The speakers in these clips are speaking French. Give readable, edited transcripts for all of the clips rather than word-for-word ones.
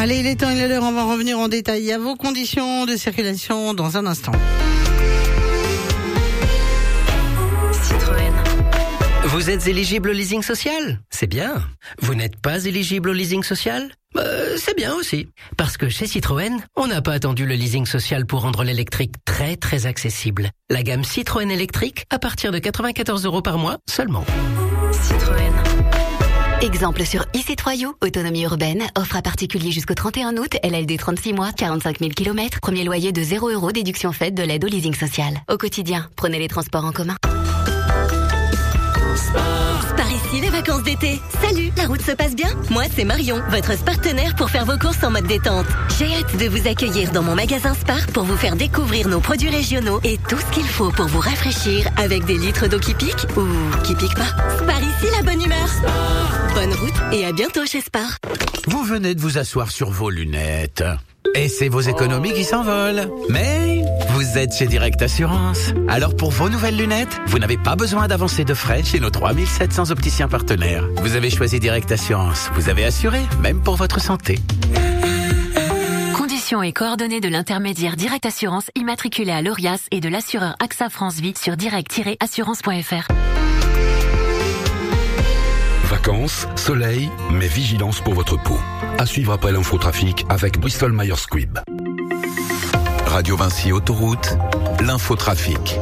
Allez, il est temps, il est l'heure, on va revenir en détail à vos conditions de circulation dans un instant. Citroën. Vous êtes éligible au leasing social ? C'est bien. Vous n'êtes pas éligible au leasing social ? C'est bien aussi. Parce que chez Citroën, on n'a pas attendu le leasing social pour rendre l'électrique très très accessible. La gamme Citroën électrique à partir de 94 € par mois seulement. Citroën. Exemple sur e-C3 You, autonomie urbaine, offre à particulier jusqu'au 31 août, LLD 36 mois, 45 000 km, premier loyer de 0 €, déduction faite de l'aide au leasing social. Au quotidien, prenez les transports en commun. Par ici, les vacances d'été. Salut, la route se passe bien ? Moi, c'est Marion, votre partenaire pour faire vos courses en mode détente. J'ai hâte de vous accueillir dans mon magasin Spar pour vous faire découvrir nos produits régionaux et tout ce qu'il faut pour vous rafraîchir avec des litres d'eau qui piquent ou qui piquent pas. Spar ici, la bonne humeur. Bonne route et à bientôt chez Spar. Vous venez de vous asseoir sur vos lunettes. Et c'est vos économies qui s'envolent. Mais vous êtes chez Direct Assurance. Alors pour vos nouvelles lunettes, vous n'avez pas besoin d'avancer de frais chez nos 3700 opticiens partenaires. Vous avez choisi Direct Assurance. Vous avez assuré, même pour votre santé. Conditions et coordonnées de l'intermédiaire Direct Assurance immatriculé à l'ORIAS et de l'assureur AXA France Vie sur direct-assurance.fr. Vacances, soleil, mais vigilance pour votre peau. À suivre après l'infotrafic avec Bristol Myers Squibb. Radio Vinci Autoroute, l'infotrafic.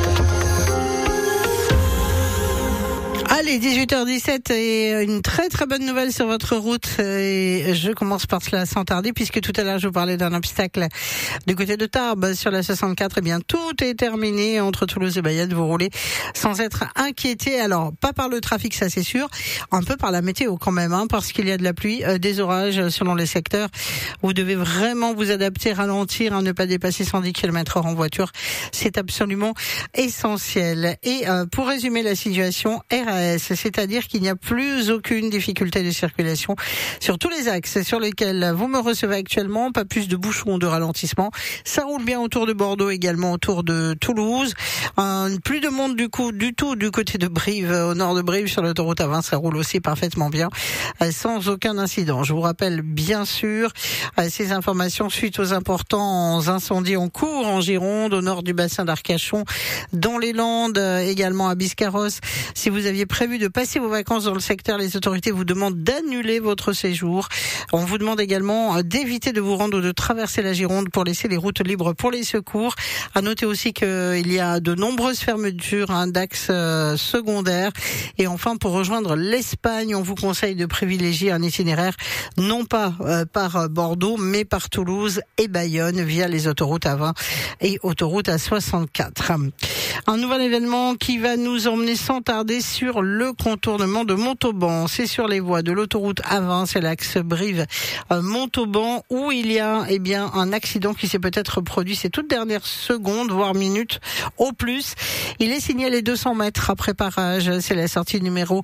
Allez, 18h17 et une très très bonne nouvelle sur votre route. Et je commence par cela sans tarder puisque tout à l'heure je vous parlais d'un obstacle du côté de Tarbes sur la 64. Eh bien, tout est terminé entre Toulouse et Bayonne. Vous roulez sans être inquiété. Alors, pas par le trafic, ça c'est sûr. Un peu par la météo quand même, parce qu'il y a de la pluie, des orages selon les secteurs. Vous devez vraiment vous adapter, ralentir, ne pas dépasser 110 km/h en voiture. C'est absolument essentiel. Et pour résumer la situation, RAS, c'est-à-dire qu'il n'y a plus aucune difficulté de circulation sur tous les axes sur lesquels vous me recevez actuellement, pas plus de bouchons, de ralentissement. Ça roule bien autour de Bordeaux, également autour de Toulouse. Plus de monde du tout du côté de Brive, au nord de Brive, sur l'autoroute A20, ça roule aussi parfaitement bien, sans aucun incident. Je vous rappelle bien sûr ces informations suite aux importants incendies en cours en Gironde, au nord du bassin d'Arcachon, dans les Landes, également à Biscarrosse. Si vous aviez prévu de passer vos vacances dans le secteur, les autorités vous demandent d'annuler votre séjour. On vous demande également d'éviter de vous rendre ou de traverser la Gironde pour laisser les routes libres pour les secours. À noter aussi qu'il y a de nombreuses fermetures d'axes secondaires. Et enfin, pour rejoindre l'Espagne, on vous conseille de privilégier un itinéraire non pas par Bordeaux, mais par Toulouse et Bayonne via les autoroutes A20 et autoroute A64. Un nouvel événement qui va nous emmener sans tarder sur le contournement de Montauban. C'est sur les voies de l'autoroute A20, c'est l'axe Brive-Montauban, où il y a un accident qui s'est peut-être produit ces toutes dernières secondes, voire minutes au plus. Il est signalé 200 mètres après parage. C'est la sortie numéro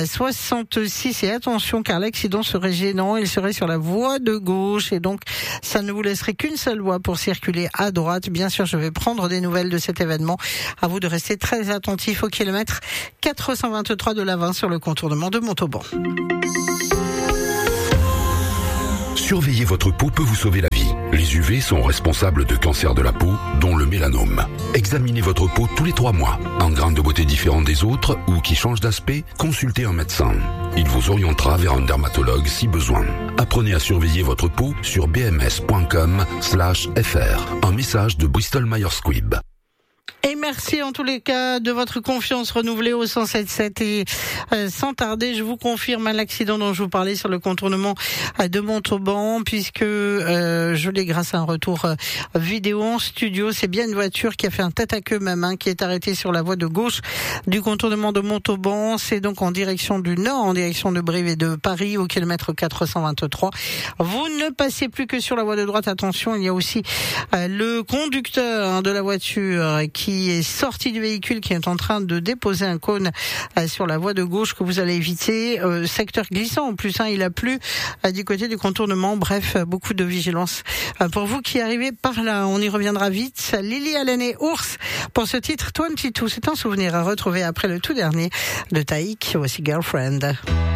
66. Et attention, car l'accident serait gênant. Il serait sur la voie de gauche et donc ça ne vous laisserait qu'une seule voie pour circuler à droite. Bien sûr, je vais prendre des nouvelles de cet événement. À vous de rester très attentifs au kilomètre 423 de l'A20 sur le contournement de Montauban. Surveiller votre peau peut vous sauver la vie. Les UV sont responsables de cancers de la peau, dont le mélanome. Examinez votre peau tous les 3 mois. Un grain de beauté différent des autres ou qui change d'aspect, consultez un médecin. Il vous orientera vers un dermatologue si besoin. Apprenez à surveiller votre peau sur bms.com/fr. Un message de Bristol Myers Squibb. Et merci en tous les cas de votre confiance renouvelée au 107.7 et sans tarder, je vous confirme l'accident dont je vous parlais sur le contournement de Montauban, puisque je l'ai grâce à un retour vidéo en studio. C'est bien une voiture qui a fait un tête-à-queue même, qui est arrêtée sur la voie de gauche du contournement de Montauban. C'est donc en direction du nord, en direction de Brive et de Paris au kilomètre 423. Vous ne passez plus que sur la voie de droite. Attention, il y a aussi le conducteur de la voiture qui est sorti du véhicule, qui est en train de déposer un cône sur la voie de gauche que vous allez éviter. Secteur glissant en plus, il a plu du côté du contournement. Bref, beaucoup de vigilance pour vous qui arrivez par là. On y reviendra vite. Lily Allen et Ours pour ce titre 22. C'est un souvenir à retrouver après le tout dernier de Taïk. Voici Girlfriend.